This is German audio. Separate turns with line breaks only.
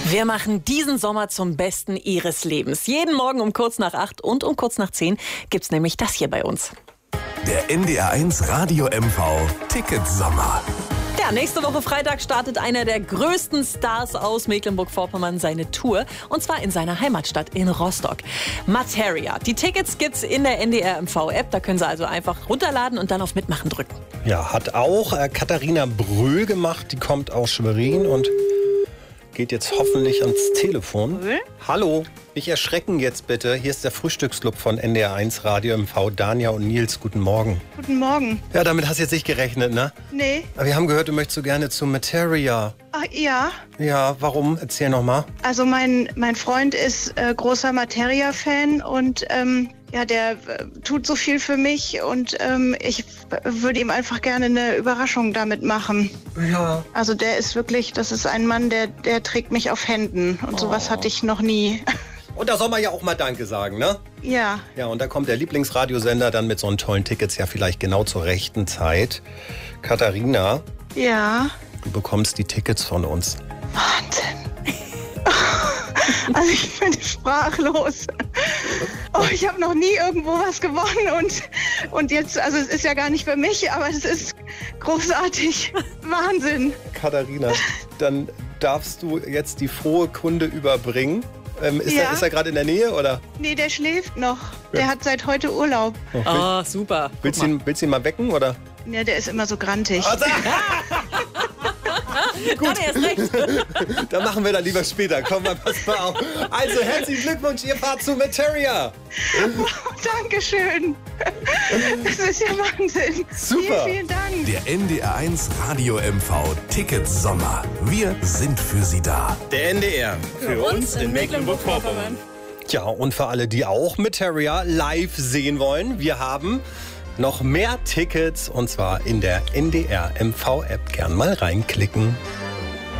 Wir machen diesen Sommer zum Besten Ihres Lebens. Jeden Morgen um kurz nach 8 und um kurz nach 10 gibt's nämlich das hier bei uns.
Der NDR1 Radio MV Ticketsommer.
Ja, nächste Woche Freitag startet einer der größten Stars aus Mecklenburg-Vorpommern seine Tour. Und zwar in seiner Heimatstadt in Rostock. Materia. Die Tickets gibt's in der NDR MV-App. Da können Sie also einfach runterladen und dann auf Mitmachen drücken.
Ja, hat auch Katharina Bröhl gemacht. Die kommt aus Schwerin und geht jetzt hoffentlich ans Telefon. Hallo, nicht erschrecken jetzt bitte. Hier ist der Frühstücksclub von NDR1 Radio MV. Danja und Nils, guten Morgen.
Guten Morgen.
Ja, damit hast du jetzt nicht gerechnet, ne?
Nee.
Aber wir haben gehört, du möchtest so gerne zu Materia.
Ach, ja.
Ja, warum? Erzähl noch mal.
Also mein Freund ist großer Materia-Fan und ja, der tut so viel für mich und ich würde ihm einfach gerne eine Überraschung damit machen.
Ja.
Also der ist wirklich, das ist ein Mann, der trägt mich auf Händen und sowas hatte ich noch nie.
Und da soll man ja auch mal Danke sagen, ne?
Ja.
Ja, und da kommt der Lieblingsradiosender dann mit so einen tollen Tickets ja vielleicht genau zur rechten Zeit. Katharina,
Ja.
du bekommst die Tickets von uns.
Wahnsinn. Also ich bin sprachlos. Oh, ich habe noch nie irgendwo was gewonnen und jetzt, also es ist ja gar nicht für mich, aber es ist großartig. Wahnsinn.
Katharina, dann darfst du jetzt die frohe Kunde überbringen. Ist er gerade in der Nähe, oder?
Nee, der schläft noch. Der hat seit heute Urlaub.
Oh, super.
Willst du ihn mal wecken, oder?
Ja, der ist immer so grantig.
Gut. Dann erst recht.
Dann machen wir das lieber später. Komm mal, pass mal auf. Also, herzlichen Glückwunsch, ihr fahrt zu Materia.
Oh, Dankeschön. Das ist ja Wahnsinn.
Super.
Vielen Dank.
Der NDR1 Radio MV Ticketsommer. Wir sind für Sie da.
Der NDR. Für uns in Mecklenburg-Vorpommern. Ja, und für alle, die auch Materia live sehen wollen, wir haben noch mehr Tickets und zwar in der NDR MV-App. Gern mal reinklicken.